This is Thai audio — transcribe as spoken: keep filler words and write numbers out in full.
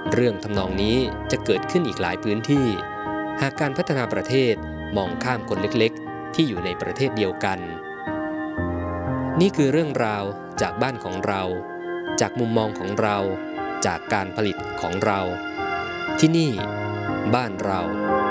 เรื่องทำนองนี้จะเกิดขึ้นอีกหลายพื้นที่หากการพัฒนาประเทศมองข้ามคนเล็กๆที่อยู่ในประเทศเดียวกันนี่คือเรื่องราวจากบ้านของเราจากมุมมองของเราจากการผลิตของเราที่นี่บ้านเรา